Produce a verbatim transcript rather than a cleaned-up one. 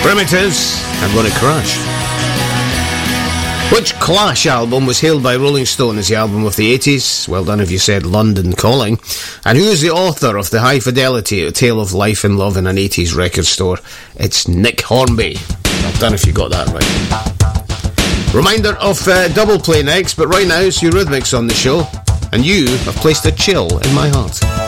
Primitives and When It Crashed. Which Clash album was hailed by Rolling Stone as the album of the eighties? Well done if you said London Calling. And who is the author of the High Fidelity, A Tale of Life and Love in an eighties Record Store? It's Nick Hornby. Well done if you got that right. Reminder of uh, Double Play next, but right now it's Eurythmics on the show, and you have placed a chill in my heart.